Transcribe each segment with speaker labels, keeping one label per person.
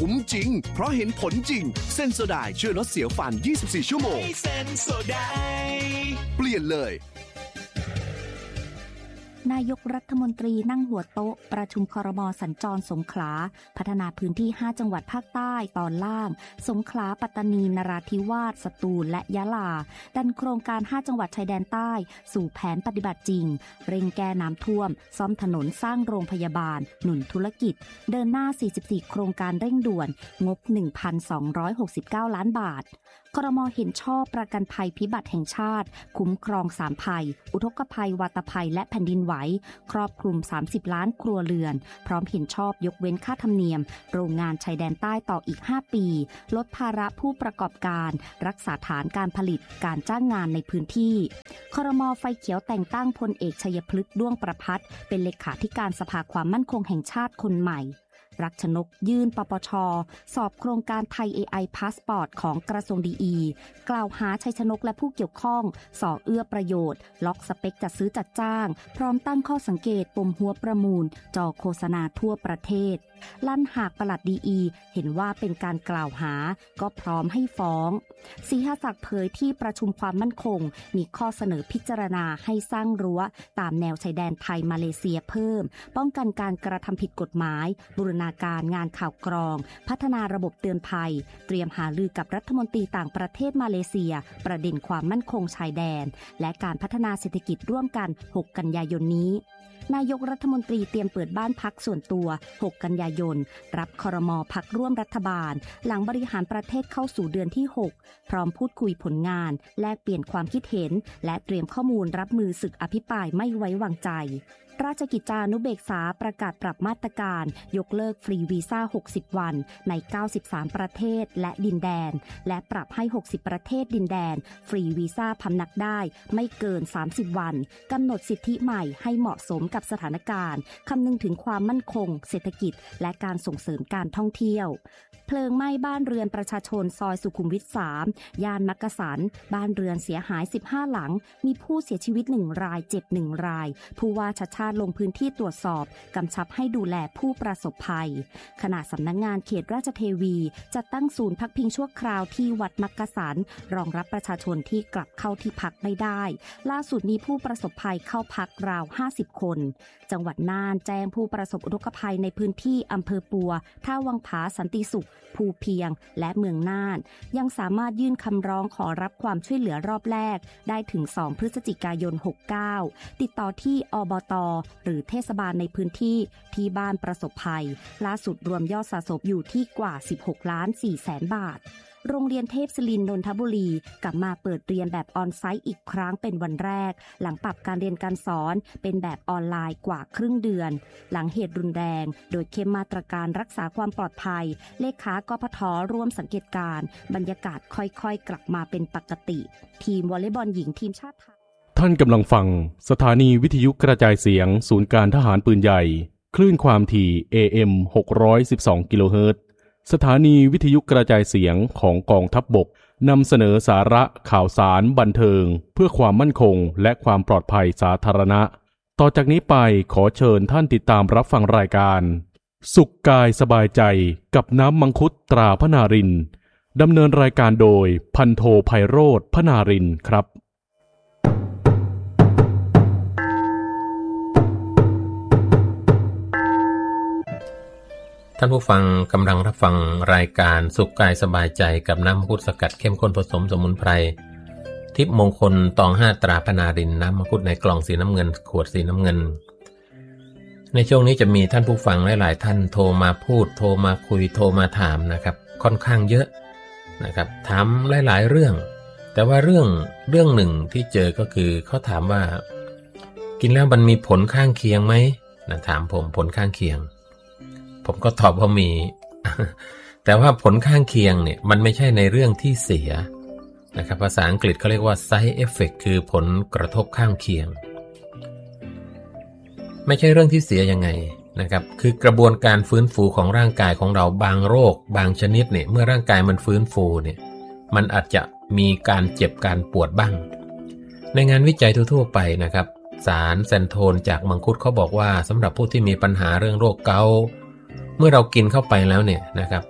Speaker 1: คุ้มจริงเพราะเห็นผลจริงเซนโซไดช่วยลดเสียวฟัน24ชั่วโมงเซนโซไดเปลี่ยนเลย
Speaker 2: นายกรัฐมนตรีนั่งหัวโต๊ะประชุมครม.สัญจรสงขลาพัฒนาพื้นที่5จังหวัดภาคใต้ตอนล่างสงขลาปัตตานีนราธิวาสสตูลและยะลาดันโครงการ5จังหวัดชายแดนใต้สู่แผนปฏิบัติจริงเร่งแก้น้ำท่วมซ่อมถนนสร้างโรงพยาบาลหนุนธุรกิจเดินหน้า44โครงการเร่งด่วนงบ 1,269 ล้านบาทครม.เห็นชอบประกันภัยพิบัติแห่งชาติคุ้มครอง3ภัยอุทกภัยวาตภัยและแผ่นดินไหวครอบคลุม30ล้านครัวเรือนพร้อมเห็นชอบยกเว้นค่าธรรมเนียมโรงงานชายแดนใต้ต่ออีก5ปีลดภาระผู้ประกอบการรักษาฐานการผลิตการจ้างงานในพื้นที่ครม.ไฟเขียวแต่งตั้งพลเอกชัยพฤกษ์ด้วงประภัสเป็นเลขาธิการสภาความมั่นคงแห่งชาติคนใหม่รักชนกยื่นปปช.สอบโครงการไทย AI พาสปอร์ตของกระทรวงดีกล่าวหาชัยชนกและผู้เกี่ยวข้องส่อเอื้อประโยชน์ล็อกสเปคจัดซื้อจัดจ้างพร้อมตั้งข้อสังเกตปมหัวประมูลจอโฆษณาทั่วประเทศลั่นหากปลัดดีเห็นว่าเป็นการกล่าวหาก็พร้อมให้ฟ้องศรีหศักดิ์เผยที่ประชุมความมั่นคงมีข้อเสนอพิจารณาให้สร้างรั้วตามแนวชายแดนไทยมาเลเซียเพิ่มป้องกันการกระทำผิดกฎหมายบูรณาการงานข่าวกรองพัฒนาระบบเตือนภัยเตรียมหารือกับรัฐมนตรีต่างประเทศมาเลเซียประเด็นความมั่นคงชายแดนและการพัฒนาเศรษฐกิจร่วมกัน6กันยายนนี้นายกรัฐมนตรีเตรียมเปิดบ้านพักส่วนตัว6กันยายนรับครม.พักร่วมรัฐบาลหลังบริหารประเทศเข้าสู่เดือนที่6พร้อมพูดคุยผลงานแลกเปลี่ยนความคิดเห็นและเตรียมข้อมูลรับมือศึกอภิปรายไม่ไว้วางใจราชกิจจานุเบกษาประกาศปรับมาตรการยกเลิกฟรีวีซ่า60วันใน93ประเทศและดินแดนและปรับให้60ประเทศดินแดนฟรีวีซ่าพำนักได้ไม่เกิน30วันกำหนดสิทธิใหม่ให้เหมาะสมกับสถานการณ์คำนึงถึงความมั่นคงเศรษฐกิจและการส่งเสริมการท่องเที่ยวเพลิงไหม้บ้านเรือนประชาชนซอยสุขุมวิท3ย่านมักกะสันบ้านเรือนเสียหาย15หลังมีผู้เสียชีวิต1รายเจ็บ1รายผู้ว่าชัชชาติลงพื้นที่ตรวจสอบกำชับให้ดูแลผู้ประสบภัยขณะสำนักงานเขตราชเทวีจัดตั้งศูนย์พักพิงชั่วคราวที่วัดมักกะสันรองรับประชาชนที่กลับเข้าที่พักไม่ได้ล่าสุดมีผู้ประสบภัยเข้าพักราว50คนจังหวัดน่านแจ้งผู้ประสบอุทกภัยในพื้นที่อำเภอปัวท่าวังผาสันติสุขภูเพียงและเมืองน่านยังสามารถยื่นคำร้องขอรับความช่วยเหลือรอบแรกได้ถึง2พฤศจิกายน69ติดต่อที่อบต.หรือเทศบาลในพื้นที่ที่บ้านประสบภัยล่าสุดรวมยอดสะสมอยู่ที่กว่า16,400,000 บาทโรงเรียนเทพศิรินทร์นนทบุรีกลับมาเปิดเรียนแบบออนไซต์อีกครั้งเป็นวันแรกหลังปรับการเรียนการสอนเป็นแบบออนไลน์กว่าครึ่งเดือนหลังเหตุรุนแรงโดยเข้มมาตรการรักษาความปลอดภัยเลขากพท.ร่วมสังเกตการณ์บรรยากาศค่อยๆกลับมาเป็นปกติทีมวอลเลย์บอลหญิงทีมชาติไทย
Speaker 3: ท่านกำลังฟังสถานีวิทยุกระจายเสียงศูนย์การทหารปืนใหญ่คลื่นความถี่ AM 612 กิโลเฮิรตซ์สถานีวิทยุกระจายเสียงของกองทัพบกนำเสนอสาระข่าวสารบันเทิงเพื่อความมั่นคงและความปลอดภัยสาธารณะต่อจากนี้ไปขอเชิญท่านติดตามรับฟังรายการสุขกายสบายใจกับน้ำมังคุดตราพนารินดำเนินรายการโดยพันโทไพโรจน์พนารินครับ
Speaker 4: ท่านผู้ฟังกำลังรับฟังรายการสุขกายสบายใจกับน้ำมังคุดสกัดเข้มข้นผสมสมุนไพรทิพย์มงคลตอง5ตราพนารินน้ำมังคุดในกล่องสีน้ำเงินขวดสีน้ำเงินในช่วงนี้จะมีท่านผู้ฟังหลายๆท่านโทรมาพูดโทรมาคุยโทรมาถามนะครับค่อนข้างเยอะนะครับถามหลายๆเรื่องแต่ว่าเรื่องหนึ่งที่เจอก็คือเขาถามว่ากินแล้วมันมีผลข้างเคียงไหมนะถามผมผลข้างเคียงผมก็ตอบว่ามี แต่ว่าผลข้างเคียงเนี่ยมันไม่ใช่ในเรื่องที่เสียนะครับภาษาอังกฤษเขาเรียกว่า side effect คือผลกระทบข้างเคียงไม่ใช่เรื่องที่เสียยังไงนะครับคือกระบวนการฟื้นฟูของร่างกายของเราบางโรคบางชนิดเนี่ยเมื่อร่างกายมันฟื้นฟูเนี่ยมันอาจจะมีการเจ็บการปวดบ้างในงานวิจัยทั่วๆไปนะครับสารแซนโทนจากมังคุดเขาบอกว่าสำหรับผู้ที่มีปัญหาเรื่องโรคเกาต์เมื่อเรากินเข้าไปแล้วเนี่ยนะครับ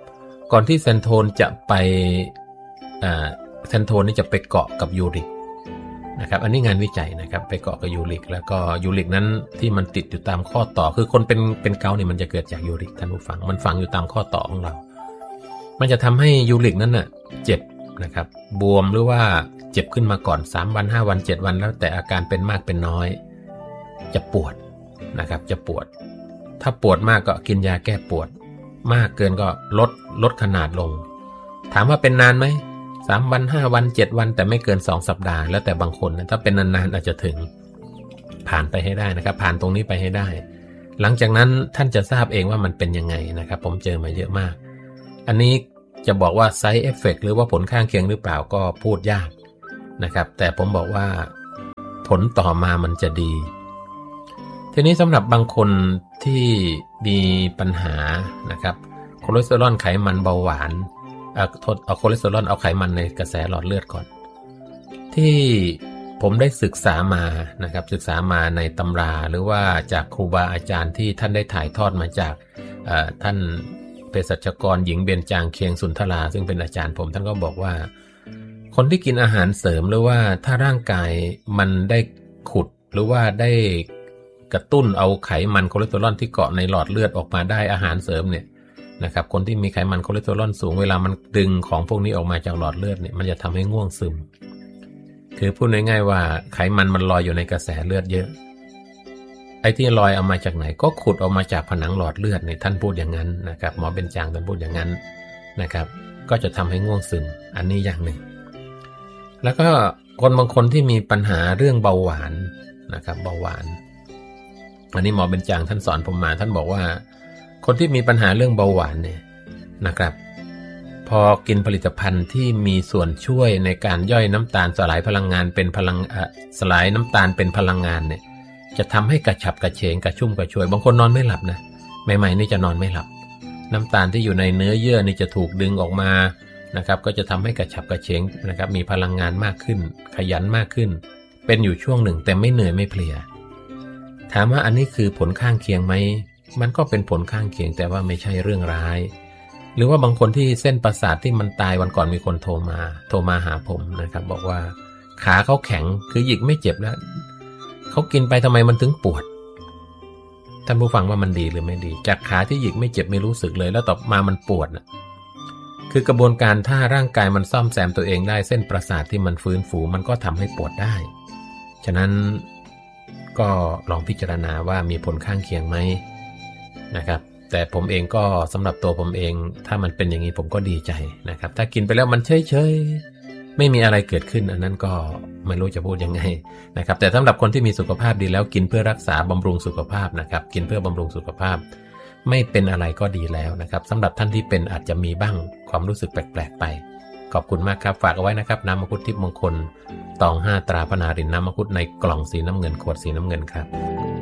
Speaker 4: ก่อนที่เซนโทนจะไปเซนโทนนี่จะไปเกาะกับยูริกนะครับอันนี้งานวิจัยนะครับไปเกาะกับยูริกแล้วก็ยูริกนั้นที่มันติดอยู่ตามข้อต่อคือคนเป็นเกาต์นี่มันจะเกิดจากยูริกท่านผู้ฟังมันฝังอยู่ตามข้อต่อของเรามันจะทำให้ยูริกนั้นน่ะเจ็บนะครับบวมหรือว่าเจ็บขึ้นมาก่อน3วัน5วัน7วันแล้วแต่อาการเป็นมากเป็นน้อยจะปวดนะครับจะปวดถ้าปวดมากก็กินยาแก้ปวดมากเกินก็ลดขนาดลงถามว่าเป็นนานไหม3วัน5วัน7วันแต่ไม่เกิน2สัปดาห์แล้วแต่บางคนนะถ้าเป็นนานๆอาจจะถึงผ่านไปให้ได้นะครับผ่านตรงนี้ไปให้ได้หลังจากนั้นท่านจะทราบเองว่ามันเป็นยังไงนะครับผมเจอมาเยอะมากอันนี้จะบอกว่า side effect หรือว่าผลข้างเคียงหรือเปล่าก็พูดยากนะครับแต่ผมบอกว่าผลต่อมามันจะดีทีนี้สำหรับบางคนที่มีปัญหานะครับคอเลสเตอรอลไขมันเบาหวานเอาคอเลสเตอรอลเอาไขมันในกระแสหลอดเลือดก่อนที่ผมได้ศึกษามานะครับศึกษามาในตำราหรือว่าจากครูบาอาจารย์ที่ท่านได้ถ่ายทอดมาจากท่านเภสัชกรหญิงเบญจางเคียงสุนทราซึ่งเป็นอาจารย์ผมท่านก็บอกว่าคนที่กินอาหารเสริมหรือว่าถ้าร่างกายมันได้ขุดหรือว่าได้กระตุ้นเอาไขมันคอเลสเตอรอลที่เกาะในหลอดเลือดออกมาได้อาหารเสริมเนี่ยนะครับคนที่มีไขมันคอเลสเตอรอลสูงเวลามันดึงของพวกนี้ออกมาจากหลอดเลือดเนี่ยมันจะทำให้ง่วงซึมคือพูดง่ายๆว่าไขมันลอยอยู่ในกระแสเลือดเยอะไอ้ที่ลอยเอามาจากไหนก็ขุดออกมาจากผนังหลอดเลือดเนี่ยท่านพูดอย่างนั้นนะครับหมอเบญจางท่านพูดอย่างนั้นนะครับก็จะทำให้ง่วงซึมอันนี้อย่างหนึ่งแล้วก็คนบางคนที่มีปัญหาเรื่องเบาหวานนะครับเบาหวานอันนี้หมอเบญจางท่านสอนผมมาท่านบอกว่าคนที่มีปัญหาเรื่องเบาหวานเนี่ยนะครับพอกินผลิตภัณฑ์ที่มีส่วนช่วยในการย่อยน้ำตาลสลายพลังงานเป็นสลายน้ำตาลเป็นพลังงานเนี่ยจะทำให้กระฉับกระเฉงกระชุ่มกระชวยบางคนนอนไม่หลับนะใหม่ๆนี่จะนอนไม่หลับน้ำตาลที่อยู่ในเนื้อเยื่อนี่จะถูกดึงออกมานะครับก็จะทำให้กระฉับกระเฉงนะครับมีพลังงานมากขึ้นขยันมากขึ้นเป็นอยู่ช่วงหนึ่งแต่ไม่เหนื่อยไม่เพลียถามว่าอันนี้คือผลข้างเคียงไหมมันก็เป็นผลข้างเคียงแต่ว่าไม่ใช่เรื่องร้ายหรือว่าบางคนที่เส้นประสาทที่มันตายวันก่อนมีคนโทรมาหาผมนะครับบอกว่าขาเขาแข็งคือหยิกไม่เจ็บแล้วเขากินไปทำไมมันถึงปวดท่านผู้ฟังว่ามันดีหรือไม่ดีจากขาที่หยิกไม่เจ็บไม่รู้สึกเลยแล้วต่อมามันปวดนะคือกระบวนการถ้าร่างกายมันซ่อมแซมตัวเองได้เส้นประสาทที่มันฟื้นฟูมันก็ทำให้ปวดได้ฉะนั้นก็ลองพิจารณาว่ามีผลข้างเคียงไหมนะครับแต่ผมเองก็สำหรับตัวผมเองถ้ามันเป็นอย่างนี้ผมก็ดีใจนะครับถ้ากินไปแล้วมันเฉยๆไม่มีอะไรเกิดขึ้นอันนั้นก็ไม่รู้จะพูดยังไงนะครับแต่สำหรับคนที่มีสุขภาพดีแล้วกินเพื่อรักษาบำรุงสุขภาพนะครับกินเพื่อบำรุงสุขภาพไม่เป็นอะไรก็ดีแล้วนะครับสำหรับท่านที่เป็นอาจจะมีบ้างความรู้สึกแปลกๆไปขอบคุณมากครับฝากเอาไว้นะครับน้ำมังคุดทิพย์มงคลตอง5ตราพนารินน้ำมังคุดในกล่องสีน้ำเงินขวดสีน้ำเงินครับ